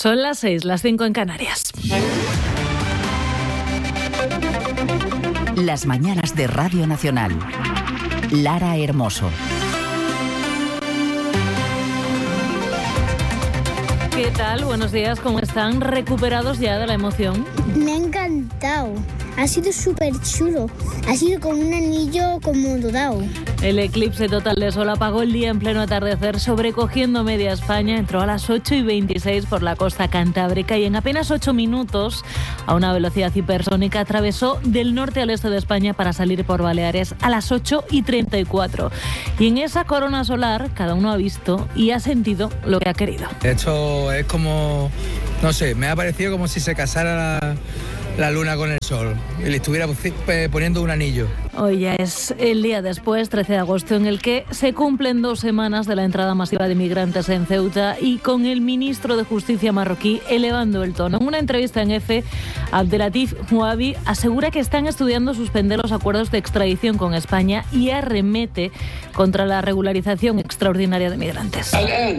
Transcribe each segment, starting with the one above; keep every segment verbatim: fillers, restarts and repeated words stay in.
Son las seis, las cinco en Canarias. Las mañanas de Radio Nacional. Lara Hermoso. ¿Qué tal? Buenos días, ¿cómo están? ¿Recuperados ya de la emoción? Me ha encantado. Ha sido súper chulo. Ha sido como un anillo como dorado. El eclipse total de sol apagó el día en pleno atardecer, sobrecogiendo media España. Entró a las ocho y veintiséis por la costa cantábrica y en apenas ocho minutos, a una velocidad hipersónica, atravesó del norte al este de España para salir por Baleares a las ocho y treinta y cuatro. Y en esa corona solar, cada uno ha visto y ha sentido lo que ha querido. Esto es como, no sé, me ha parecido como si se casara la... la luna con el sol y le estuviera poniendo un anillo. Hoy ya es el día después, trece de agosto, en el que se cumplen dos semanas de la entrada masiva de migrantes en Ceuta y con el ministro de Justicia marroquí elevando el tono. En una entrevista en EFE, Abdelatif Mouabi asegura que están estudiando suspender los acuerdos de extradición con España y arremete contra la regularización extraordinaria de migrantes.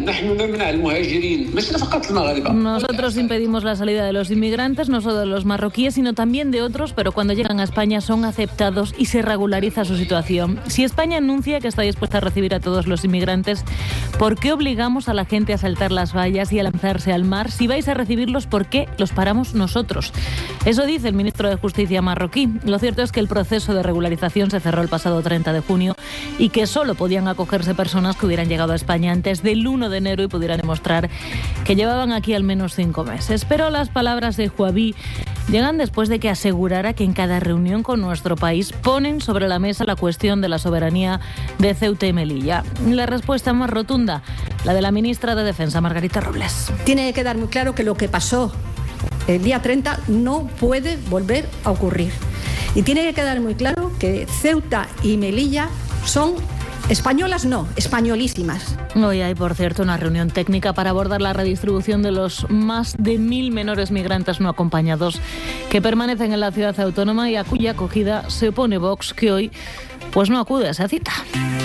Nosotros impedimos la salida de los inmigrantes, no solo de los marroquíes, sino también de otros, pero cuando llegan a España son aceptados y se regulariza su situación. Si España anuncia que está dispuesta a recibir a todos los inmigrantes, ¿por qué obligamos a la gente a saltar las vallas y a lanzarse al mar? Si vais a recibirlos, ¿por qué los paramos nosotros? Eso dice el ministro de Justicia marroquí. Lo cierto es que el proceso de regularización se cerró el pasado treinta de junio y que solo podían acogerse personas que hubieran llegado a España antes del uno de enero y pudieran demostrar que llevaban aquí al menos cinco meses. Pero las palabras de Mouabi llegan después de que asegurara que en cada reunión con nuestro país ponen sobre la mesa la cuestión de la soberanía de Ceuta y Melilla. La respuesta más rotunda, la de la ministra de Defensa, Margarita Robles. Tiene que quedar muy claro que lo que pasó el día treinta no puede volver a ocurrir. Y tiene que quedar muy claro que Ceuta y Melilla son españolas, no, españolísimas. Hoy hay, por cierto, una reunión técnica para abordar la redistribución de los más de mil menores migrantes no acompañados que permanecen en la ciudad autónoma y a cuya acogida se opone Vox, que hoy pues no acude a esa cita.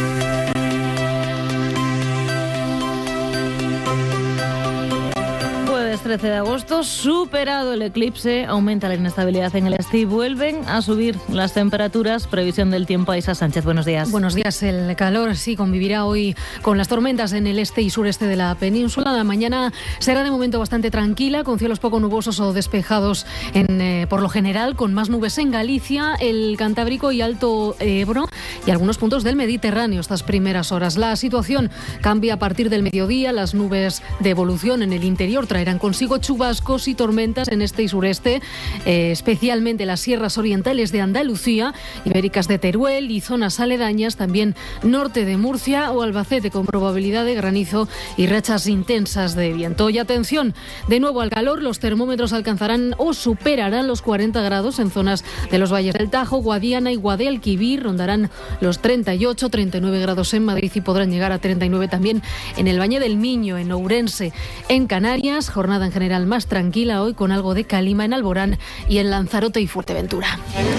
trece de agosto, superado el eclipse, aumenta la inestabilidad en el este y vuelven a subir las temperaturas. Previsión del tiempo, Aisa Sánchez, buenos días. Buenos días. El calor sí convivirá hoy con las tormentas en el este y sureste de la península. La mañana será de momento bastante tranquila, con cielos poco nubosos o despejados en, eh, por lo general, con más nubes en Galicia, el Cantábrico y Alto Ebro y algunos puntos del Mediterráneo estas primeras horas. La situación cambia a partir del mediodía. Las nubes de evolución en el interior traerán consigo chubascos y tormentas en este y sureste, eh, especialmente las sierras orientales de Andalucía, ibéricas de Teruel y zonas aledañas, también norte de Murcia o Albacete, con probabilidad de granizo y rachas intensas de viento. Y atención, de nuevo al calor, los termómetros alcanzarán o superarán los cuarenta grados en zonas de los valles del Tajo, Guadiana y Guadalquivir, rondarán los treinta y ocho, treinta y nueve grados en Madrid y podrán llegar a treinta y nueve también en el Valle del Miño, en Ourense. En Canarias, jornada en general más tranquila hoy, con algo de calima en Alborán y en Lanzarote y Fuerteventura.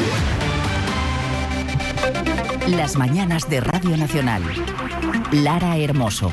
Las mañanas de Radio Nacional. Lara Hermoso.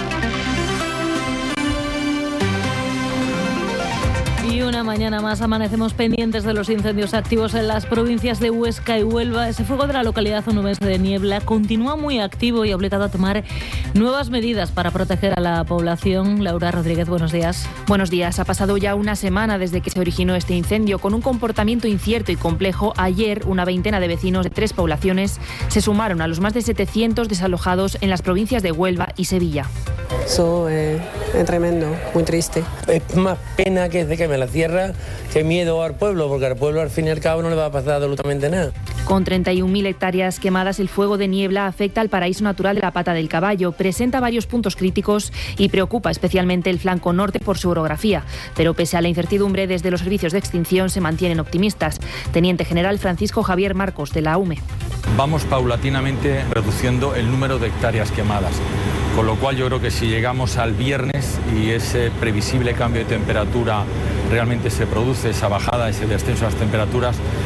Y una mañana más amanecemos pendientes de los incendios activos en las provincias de Huesca y Huelva. Ese fuego de la localidad onubense de Niebla continúa muy activo y ha obligado a tomar nuevas medidas para proteger a la población. Laura Rodríguez, buenos días. Buenos días. Ha pasado ya una semana desde que se originó este incendio. Con un comportamiento incierto y complejo, ayer una veintena de vecinos de tres poblaciones se sumaron a los más de setecientos desalojados en las provincias de Huelva y Sevilla. Eso eh, es tremendo, muy triste. Es más pena que se queme la tierra que miedo al pueblo, porque al pueblo al fin y al cabo no le va a pasar absolutamente nada. Con treinta y un mil hectáreas quemadas, el fuego de Niebla afecta al paraíso natural de la Pata del Caballo, presenta varios puntos críticos y preocupa especialmente el flanco norte por su orografía. Pero pese a la incertidumbre, desde los servicios de extinción se mantienen optimistas. Teniente General Francisco Javier Marcos, de la U M E. Vamos paulatinamente reduciendo el número de hectáreas quemadas, con lo cual yo creo que si llegamos al viernes y ese previsible cambio de temperatura realmente se produce, esa bajada, ese descenso de las temperaturas,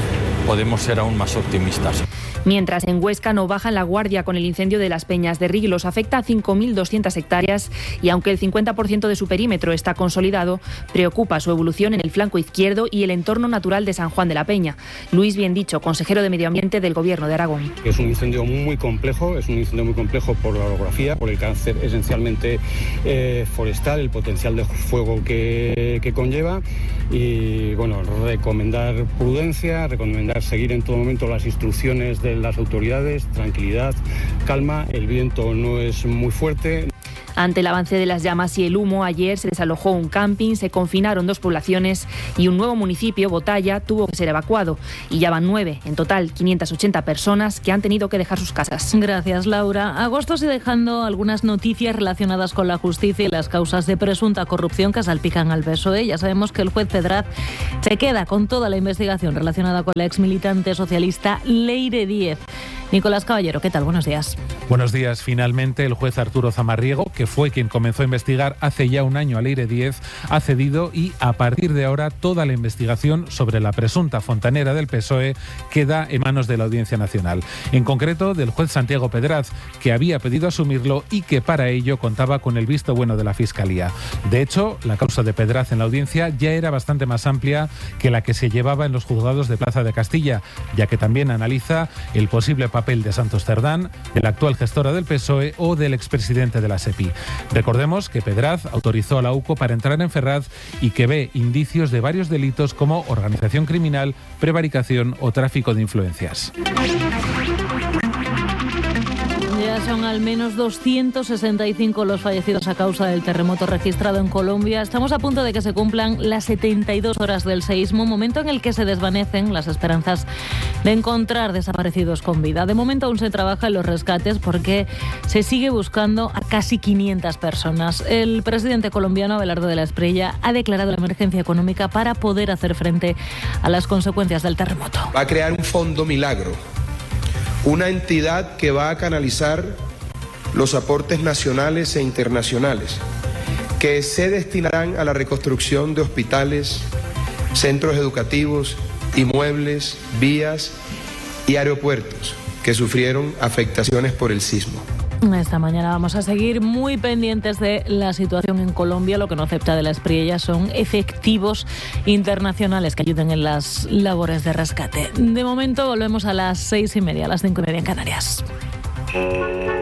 podemos ser aún más optimistas. Mientras en Huesca no bajan la guardia con el incendio de las Peñas de Riglos, afecta a cinco mil doscientas hectáreas y aunque el cincuenta por ciento de su perímetro está consolidado, preocupa su evolución en el flanco izquierdo y el entorno natural de San Juan de la Peña. Luis Biendicho, consejero de Medio Ambiente del Gobierno de Aragón. Es un incendio muy complejo, es un incendio muy complejo por la orografía, por el cáncer esencialmente eh, forestal, el potencial de fuego que, que conlleva y bueno, recomendar prudencia, recomendar seguir en todo momento las instrucciones de las autoridades, tranquilidad, calma, el viento no es muy fuerte. Ante el avance de las llamas y el humo, ayer se desalojó un camping, se confinaron dos poblaciones y un nuevo municipio, Botalla, tuvo que ser evacuado. Y ya van nueve, en total quinientas ochenta personas que han tenido que dejar sus casas. Gracias, Laura. Agosto sigue dejando algunas noticias relacionadas con la justicia y las causas de presunta corrupción que salpican al P S O E. Ya sabemos que el juez Pedraz se queda con toda la investigación relacionada con la exmilitante socialista Leire Díez. Nicolás Caballero, ¿qué tal? Buenos días. Buenos días. Finalmente, el juez Arturo Zamarriego, que fue quien comenzó a investigar hace ya un año a Leire Díez, ha cedido y, a partir de ahora, toda la investigación sobre la presunta fontanera del P S O E queda en manos de la Audiencia Nacional. En concreto, del juez Santiago Pedraz, que había pedido asumirlo y que para ello contaba con el visto bueno de la Fiscalía. De hecho, la causa de Pedraz en la audiencia ya era bastante más amplia que la que se llevaba en los juzgados de Plaza de Castilla, ya que también analiza el posible papel de Santos Cerdán, de la actual gestora del P S O E o del expresidente de la SEPI. Recordemos que Pedraz autorizó a la UCO para entrar en Ferraz y que ve indicios de varios delitos como organización criminal, prevaricación o tráfico de influencias. Ya son al menos doscientos sesenta y cinco los fallecidos a causa del terremoto registrado en Colombia. Estamos a punto de que se cumplan las setenta y dos horas del seísmo, momento en el que se desvanecen las esperanzas de encontrar desaparecidos con vida. De momento aún se trabaja en los rescates porque se sigue buscando a casi quinientas personas. El presidente colombiano Abelardo de la Espriella ha declarado la emergencia económica para poder hacer frente a las consecuencias del terremoto. Va a crear un fondo milagro, una entidad que va a canalizar los aportes nacionales e internacionales, que se destinarán a la reconstrucción de hospitales, centros educativos, inmuebles, vías y aeropuertos que sufrieron afectaciones por el sismo. Esta mañana vamos a seguir muy pendientes de la situación en Colombia. Lo que no acepta de la Espriella son efectivos internacionales que ayuden en las labores de rescate. De momento volvemos a las seis y media, a las cinco y media en Canarias.